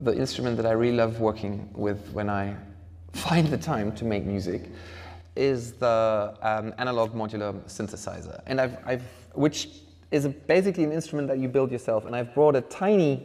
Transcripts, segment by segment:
The instrument that I really love working with when I find the time to make music is the analog modular synthesizer, and which is basically an instrument that you build yourself. And I've brought a tiny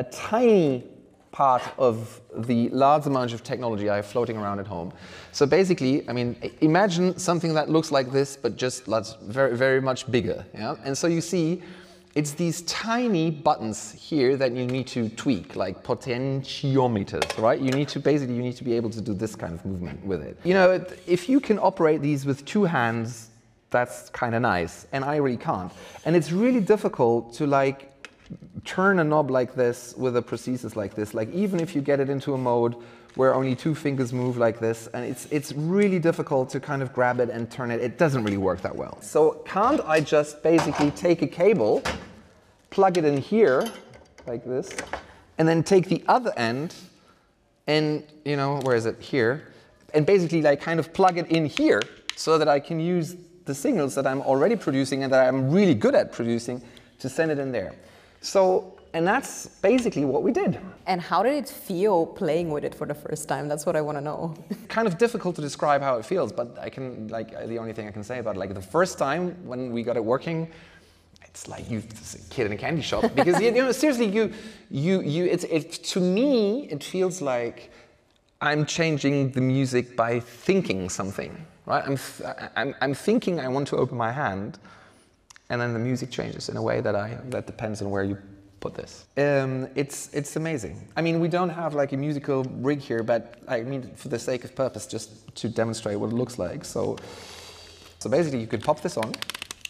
part of the large amount of technology I have floating around at home. So basically, I mean, imagine something that looks like this, but just very, very much bigger. Yeah? And so you see, it's these tiny buttons here that you need to tweak, like potentiometers, right? You need to be able to do this kind of movement with it. You know, if you can operate these with two hands, that's kind of nice, and I really can't. And it's really difficult to like turn a knob like this with a prosthesis like this, like even if you get it into a mode where only two fingers move like this, and it's really difficult to kind of grab it and turn it. It doesn't really work that well. So can't I just basically take a cable, plug it in here, like this, and then take the other end and, you know, where is it? Here. And basically like kind of plug it in here so that I can use the signals that I'm already producing and that I'm really good at producing to send it in there. So, and that's basically what we did. And how did it feel playing with it for the first time? That's what I want to know. Kind of difficult to describe how it feels, but I can, like, the only thing I can say about it, like the first time when we got it working, it's like you're a kid in a candy shop. Because, you know, seriously, to me, it feels like I'm changing the music by thinking something, right? I'm thinking I want to open my hand, and then the music changes in a way that depends on where you put this. It's amazing. I mean, we don't have like a musical rig here, but I mean, for the sake of purpose, just to demonstrate what it looks like. So basically, you could pop this on,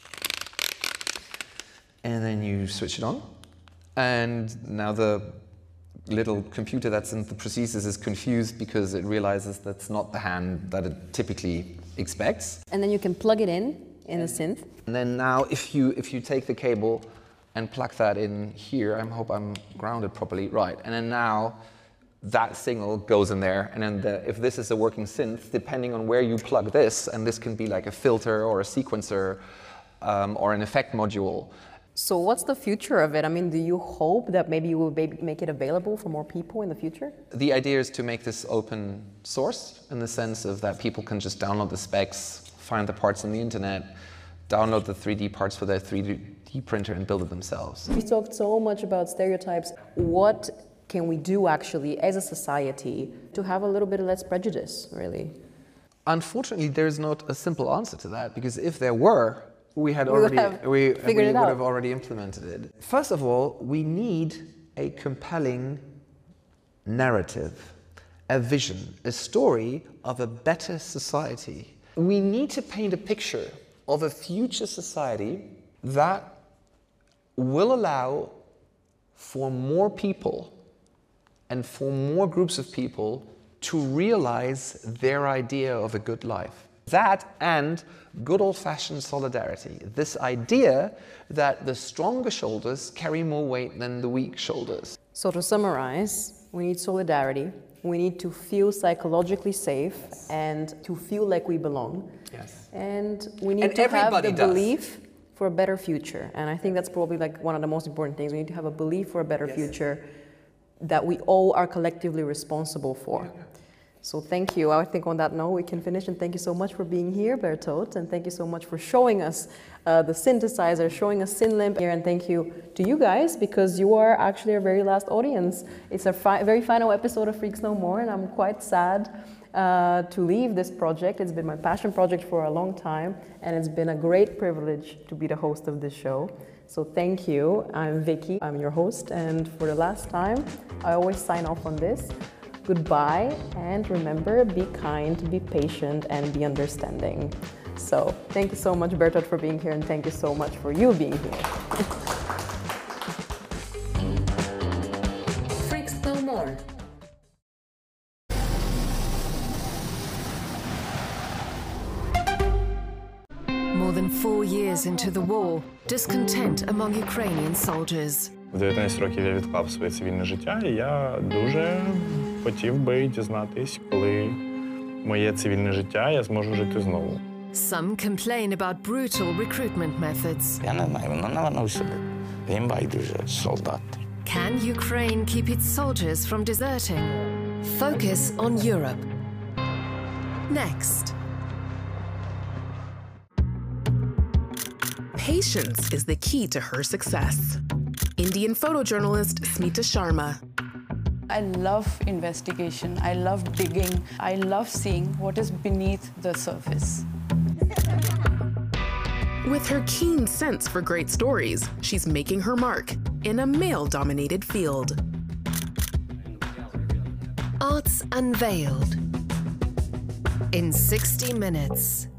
and then you switch it on, and now the little computer that's in the prosthesis is confused because it realizes that's not the hand that it typically expects. And then you can plug it in the synth. And then now if you take the cable and plug that in here, I hope I'm grounded properly, right, and then now that signal goes in there, and then if this is a working synth, depending on where you plug this, and this can be like a filter or a sequencer or an effect module. So what's the future of it? I mean, do you hope that maybe you will make it available for more people in the future? The idea is to make this open source in the sense of that people can just download the specs, find the parts on the internet, download the 3D parts for their 3D printer and build it themselves. We talked so much about stereotypes. What can we do actually as a society to have a little bit less prejudice, really? Unfortunately, there's not a simple answer to that, because if there were, we would have already implemented it. First of all, we need a compelling narrative, a vision, a story of a better society. We need to paint a picture of a future society that will allow for more people and for more groups of people to realize their idea of a good life. That and good old-fashioned solidarity. This idea that the stronger shoulders carry more weight than the weak shoulders. So to summarize, we need solidarity. We need to feel psychologically safe and to feel like we belong. Yes. And we need to have the belief for a better future. And I think that's probably like one of the most important things. We need to have a belief for a better future that we all are collectively responsible for. Yeah. So thank you. I think on that note we can finish, and thank you so much for being here, Bertolt, and thank you so much for showing us the synthesizer, showing us SynLimp here, and thank you to you guys, because you are actually our very last audience. It's a very final episode of Freaks No More, and I'm quite sad to leave this project. It's been my passion project for a long time, and it's been a great privilege to be the host of this show. So thank you. I'm Vicky, I'm your host, and for the last time, I always sign off on this. Goodbye, and remember, be kind, be patient, and be understanding. So thank you so much, Bertolt, for being here, and thank you so much for you being here. Freaks No More. More than 4 years into the war, discontent among Ukrainian soldiers. В 19 років я відклав своє цивільне життя, і я дуже хотів би дізнатись, коли моє цивільне життя я зможу жити знову. Some complain about brutal recruitment methods. Я не знаю, воно наверно всюди. Їм байдуже солдат. Can Ukraine keep its soldiers from deserting? Focus on Europe. Next. Patience is the key to her success. Indian photojournalist Smita Sharma. I love investigation, I love digging, I love seeing what is beneath the surface. With her keen sense for great stories, she's making her mark in a male-dominated field. Arts Unveiled in 60 minutes.